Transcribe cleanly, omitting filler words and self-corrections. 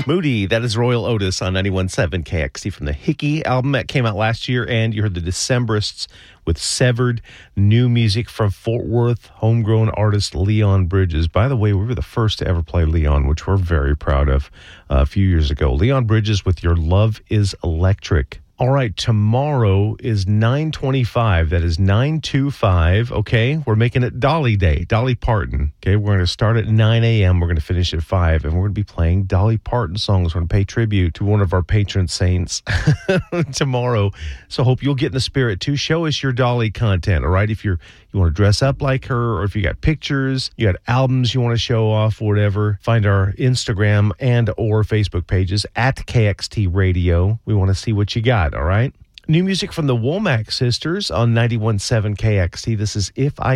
Moody, that is Royal Otis on 91.7 KXT from the Hickey album that came out last year. And you heard the Decemberists with Severed, new music from Fort Worth, homegrown artist Leon Bridges. By the way, we were the first to ever play Leon, which we're very proud of a few years ago. Leon Bridges with Your Love is Electric. All right, tomorrow is 9/25. That is 9/25, okay? We're making it Dolly Day, Dolly Parton, okay? We're going to start at 9 a.m. We're going to finish at 5, and we're going to be playing Dolly Parton songs. We're going to pay tribute to one of our patron saints tomorrow. So hope you'll get in the spirit, too. Show us your Dolly content, all right? If you want to dress up like her, or if you got pictures, you got albums you want to show off, whatever, find our Instagram and or Facebook pages at KXT Radio. We want to see what you got, all right? New music from the Womack Sisters on 91.7 KXT. This is If I